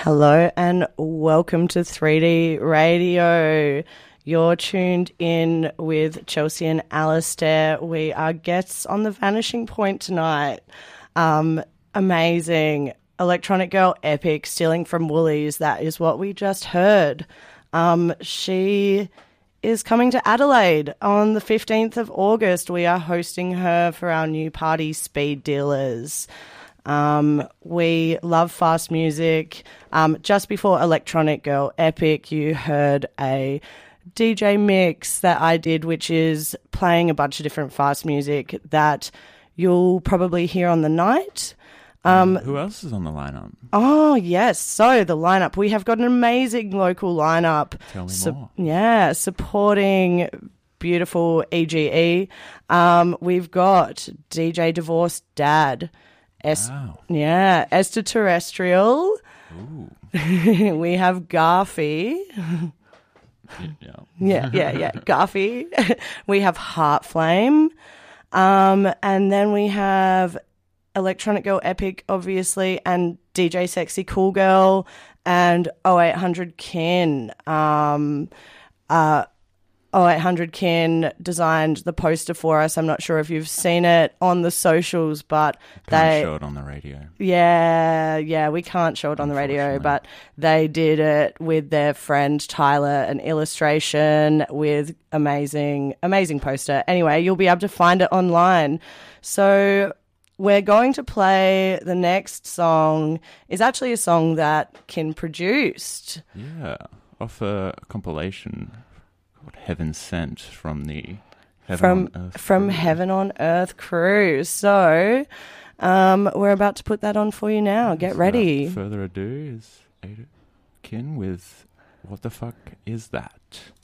Hello and welcome to 3D Radio. You're tuned in with Chelsea and Alistair. We are guests on The Vanishing Point tonight. Amazing. Electronic Girl Epic, Stealing from Woolies. That is what we just heard. She is coming to Adelaide on the 15th of August. We are hosting her for our new party, Speed Dealers. We love fast music. Just before Electronic Girl Epic, you heard a DJ mix that I did, which is playing a bunch of different fast music that you'll probably hear on the night. Who else is on the lineup? Oh, yes. So the lineup, we have got an amazing local lineup. Tell me more. Yeah, supporting beautiful EGE. We've got DJ Divorced Dad. Wow. Yeah, Esther Terrestrial. Ooh. We have Garfy. Yeah, Garfy. We have Heartflame. And then we have Electronic Girl Epic, obviously, and DJ Sexy Cool Girl and 0800 Kin. 0800 Kin designed the poster for us. I'm not sure if you've seen it on the socials, but Can't show it on the radio. Yeah, we can't show it on the radio, but they did it with their friend Tyler, an illustration with amazing poster. Anyway, you'll be able to find it online. So we're going to play the next song. Is actually a song that Kin produced. Yeah, off a compilation called Heaven Sent from the Heaven on Earth crew. So we're about to put that on for you now. Get ready. Without further ado is Ada Kin with What the Fuck Is That?